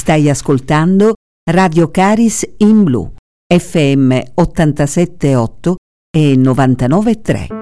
Stai ascoltando Radio Caris in Blu, FM 87.8 e 99.3.